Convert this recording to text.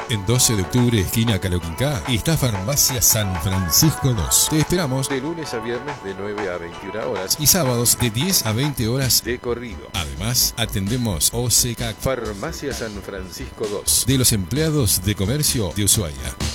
En 12 de octubre, esquina Caloquinca, está Farmacia San Francisco 2. Te esperamos de lunes a viernes de 9 a 21 horas y sábados de 10 a 20 horas de corrido. Además, atendemos OCK Farmacia San Francisco 2 de los empleados de comercio de Ushuaia.